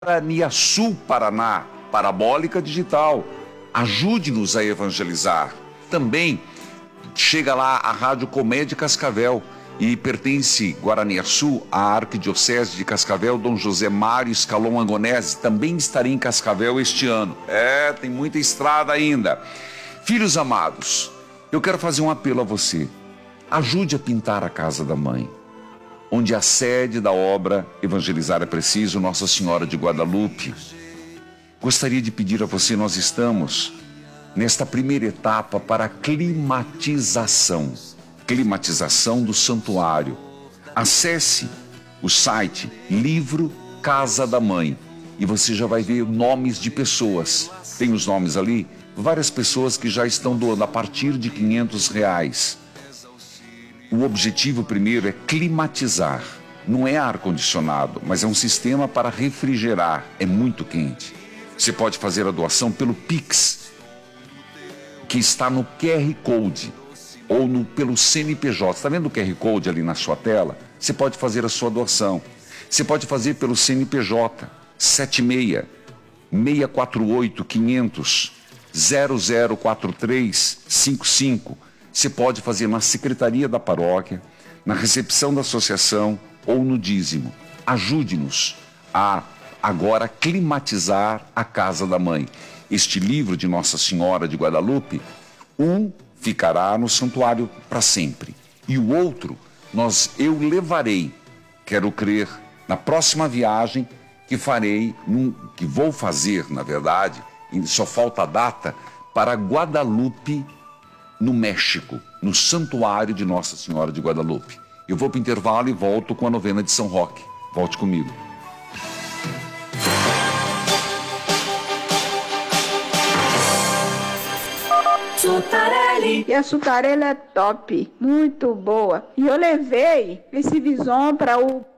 Guaraniaçu, Paraná, Parabólica Digital. Ajude-nos a evangelizar. Também chega lá a Rádio Comédia Cascavel e pertence Guaraniaçu à Arquidiocese de Cascavel. Dom José Mário Scalon Angonese também estarei em Cascavel este ano. Tem muita estrada ainda. Filhos amados, eu quero fazer um apelo a você. Ajude a pintar a casa da mãe, onde a sede da obra Evangelizar é Preciso, Nossa Senhora de Guadalupe. Gostaria de pedir a você, nós estamos nesta primeira etapa para a climatização do santuário. Acesse o site Livro Casa da Mãe e você já vai ver nomes de pessoas. Tem os nomes ali, várias pessoas que já estão doando a partir de R$ 500. O objetivo primeiro é climatizar. Não é ar-condicionado, mas é um sistema para refrigerar. É muito quente. Você pode fazer a doação pelo Pix, que está no QR Code, ou pelo CNPJ. Está vendo o QR Code ali na sua tela? Você pode fazer a sua doação. Você pode fazer pelo CNPJ 76 648 500 004355. Você pode fazer na secretaria da paróquia, na recepção da associação ou no dízimo. Ajude-nos a agora climatizar a casa da mãe. Este livro de Nossa Senhora de Guadalupe, um ficará no santuário para sempre. E o outro, eu levarei, quero crer, na próxima viagem que vou fazer, na verdade, só falta a data, para Guadalupe, no México, no Santuário de Nossa Senhora de Guadalupe. Eu vou para o intervalo e volto com a novena de São Roque. Volte comigo. Sutarelli. E a Sutarelli é top, muito boa. E eu levei esse Vison para o